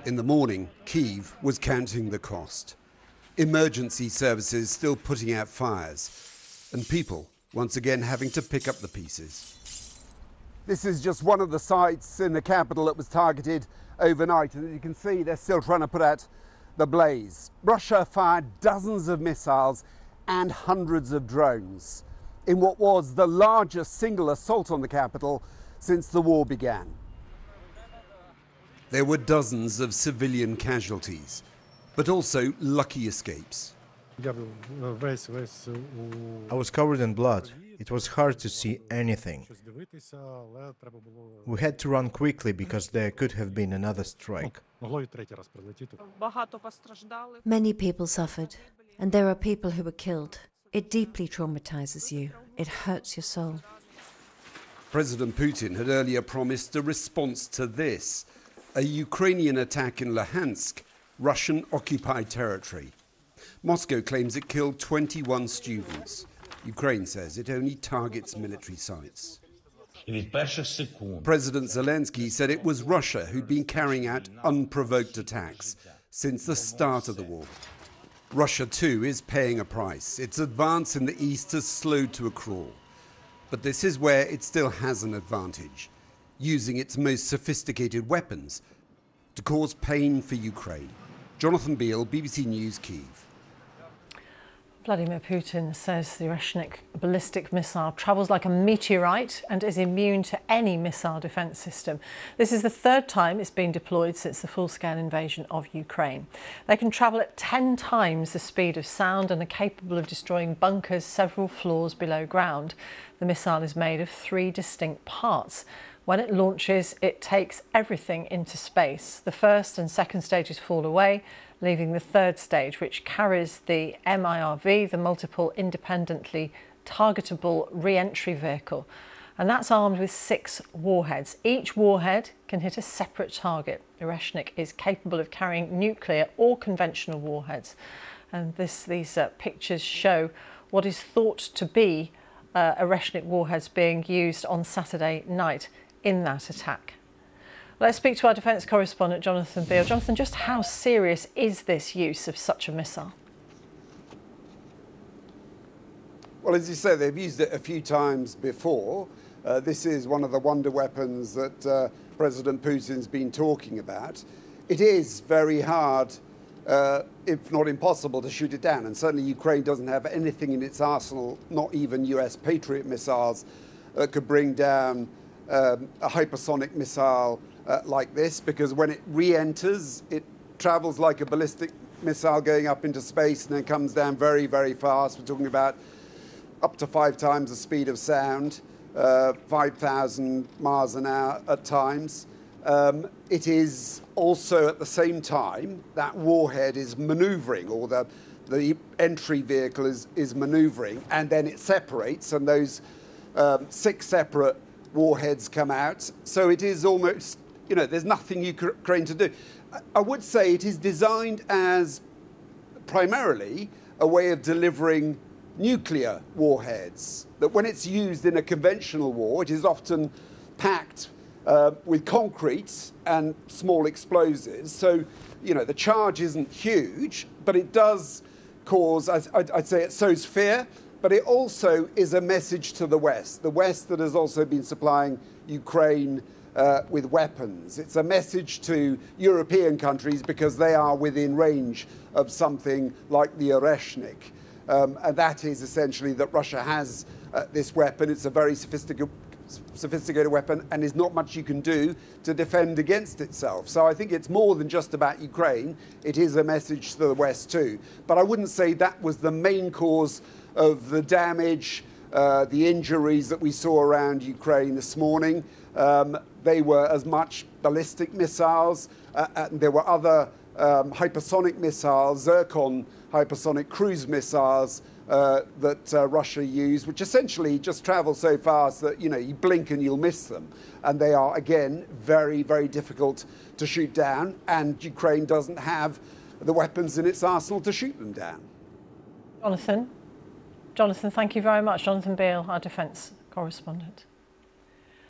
In the morning, Kyiv was counting the cost. Emergency services still putting out fires, and people once again having to pick up the pieces. This is just one of the sites in the capital that was targeted overnight, and as you can see, they're still trying to put out the blaze. Russia fired dozens of missiles and hundreds of drones in what was the largest single assault on the capital since the war began. There were dozens of civilian casualties, but also lucky escapes. I was covered in blood. It was hard to see anything. We had to run quickly because there could have been another strike. Many people suffered, and there are people who were killed. It deeply traumatizes you. It hurts your soul. President Putin had earlier promised a response to this, a Ukrainian attack in Luhansk, Russian-occupied territory. Moscow claims it killed 21 students. Ukraine says it only targets military sites. President Zelensky said it was Russia who'd been carrying out unprovoked attacks since the start of the war. Russia, too, is paying a price. Its advance in the east has slowed to a crawl. But this is where it still has an advantage, using its most sophisticated weapons to cause pain for Ukraine. Jonathan Beale, BBC News, Kyiv. Vladimir Putin says the Oreshnik ballistic missile travels like a meteorite and is immune to any missile defence system. This is the third time it's been deployed since the full-scale invasion of Ukraine. They can travel at 10 times the speed of sound and are capable of destroying bunkers several floors below ground. The missile is made of 3 distinct parts. When it launches, it takes everything into space. The first and second stages fall away, leaving the third stage, which carries the MIRV, the Multiple Independently Targetable Re-entry Vehicle. And that's armed with 6 warheads. Each warhead can hit a separate target. Oreshnik is capable of carrying nuclear or conventional warheads. And these pictures show what is thought to be Oreshnik warheads being used on Saturday night in that attack. Let's speak to our defence correspondent, Jonathan Beale. Jonathan, just how serious is this use of such a missile? Well, as you say, they've used it a few times before. This is one of the wonder weapons that President Putin's been talking about. It is very hard, if not impossible, to shoot it down. And certainly Ukraine doesn't have anything in its arsenal, not even US Patriot missiles, that could bring down a hypersonic missile like this, because when it re-enters, it travels like a ballistic missile going up into space and then comes down very, very fast. We're talking about up to 5 times the speed of sound, 5,000 miles an hour at times. It is also at the same time that warhead is maneuvering, or the entry vehicle is maneuvering, and then it separates, and those 6 separate warheads come out. So it is almost, there's nothing Ukraine to do. I would say it is designed as primarily a way of delivering nuclear warheads, that when it's used in a conventional war, it is often packed with concrete and small explosives. So, the charge isn't huge, but it does cause, I'd say it sows fear, but it also is a message to the West that has also been supplying Ukraine with weapons. It's a message to European countries because they are within range of something like the Oreshnik. And that is essentially that Russia has this weapon. It's a very sophisticated weapon, and there's not much you can do to defend against itself. So I think it's more than just about Ukraine. It is a message to the West too. But I wouldn't say that was the main cause of the damage, the injuries that we saw around Ukraine this morning. They were as much ballistic missiles, and there were other hypersonic missiles, Zircon hypersonic cruise missiles that Russia used, which essentially just travel so fast that, you blink and you'll miss them. And they are, again, very, very difficult to shoot down, and Ukraine doesn't have the weapons in its arsenal to shoot them down. Jonathan, thank you very much. Jonathan Beale, our defence correspondent.